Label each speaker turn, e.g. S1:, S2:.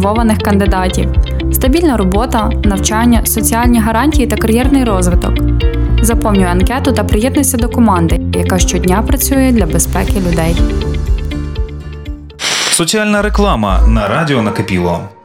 S1: вмотивованих кандидатів, стабільна робота, навчання, соціальні гарантії та кар'єрний розвиток. Заповнюй анкету та приєднуйся до команди, яка щодня працює для безпеки людей.
S2: Соціальна реклама на радіо Накипіло.